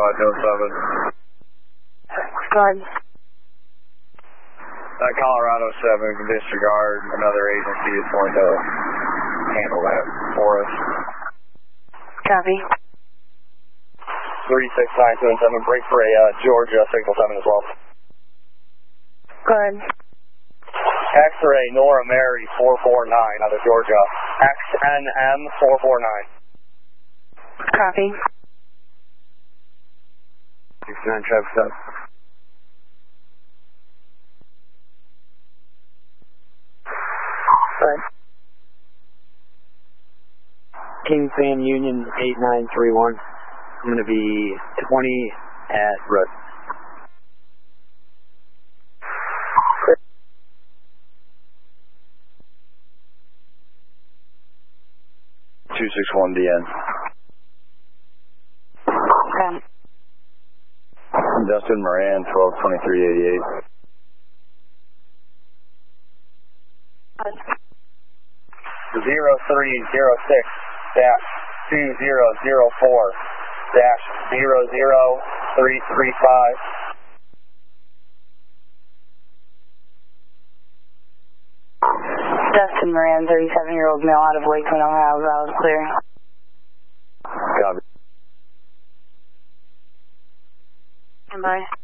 squad, no 7. Squad. Colorado 7 can disregard. Another agency is going to handle that for us. Copy. 36927, break for a Georgia, signal 7 as well. Go ahead. X-ray Nora Mary 449 out of Georgia. XNM 449. Copy. 69 traffic up. Go ahead. Kingspan Union 8931. I'm going to be 20 at Road. 261 DN. Dustin Moran, 122388. 0306-2004-00335. Dustin Moran, 37-year-old male out of Lakeland, Ohio, valid clear. Copy. Bye.